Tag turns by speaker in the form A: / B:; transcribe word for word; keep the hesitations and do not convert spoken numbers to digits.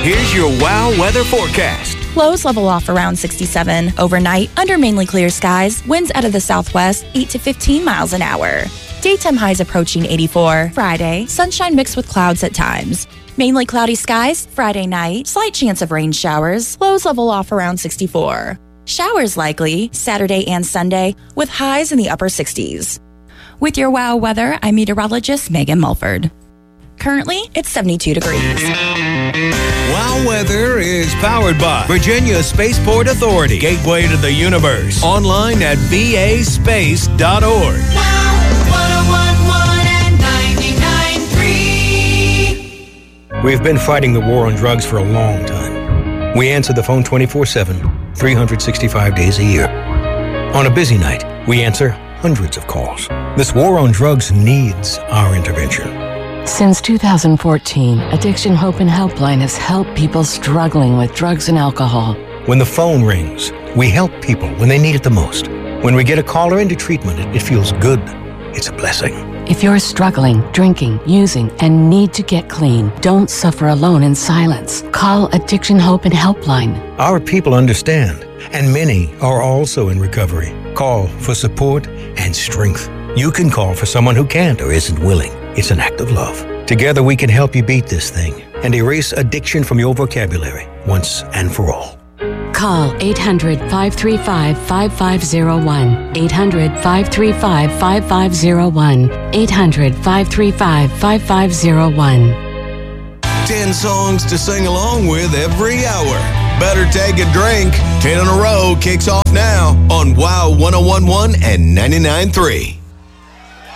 A: Here's your WOW weather forecast.
B: Lows level off around sixty-seven. Overnight, under mainly clear skies, winds out of the southwest, eight to fifteen miles an hour. Daytime highs approaching eighty-four. Friday, sunshine mixed with clouds at times. Mainly cloudy skies. Friday night, slight chance of rain showers. Lows level off around sixty-four. Showers likely Saturday and Sunday with highs in the upper sixties. With your WOW weather, I'm meteorologist Megan Mulford. Currently, it's seventy-two degrees.
A: WOW Weather is powered by Virginia Spaceport Authority, gateway to the universe. Online at v a space dot org.
C: We've been fighting the war on drugs for a long time. We answer the phone twenty-four seven, three hundred sixty-five days a year. On a busy night, we answer hundreds of calls. This war on drugs needs our intervention.
D: Since two thousand fourteen, Addiction Hope and Helpline has helped people struggling with drugs and alcohol.
C: When the phone rings, we help people when they need it the most. When we get a caller into treatment, it, it feels good. It's a blessing.
D: If you're struggling, drinking, using, and need to get clean, don't suffer alone in silence. Call Addiction Hope and Helpline.
C: Our people understand, and many are also in recovery. Call for support and strength. You can call for someone who can't or isn't willing. It's an act of love. Together we can help you beat this thing and erase addiction from your vocabulary once and for all.
D: Call eight hundred, five three five, five five zero one. eight hundred, five three five, five five zero one. eight hundred, five three five, five five zero one.
A: Ten songs to sing along with every hour. Better take a drink. Ten in a row kicks off now on WOW one oh one point one and ninety-nine point three.